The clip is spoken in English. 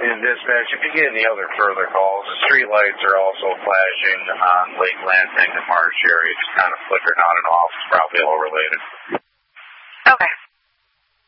And dispatch, if you get any other further calls, the street lights are also flashing on Lake Lansing and Marsh area. Just kind of flickering on and off. It's probably all related.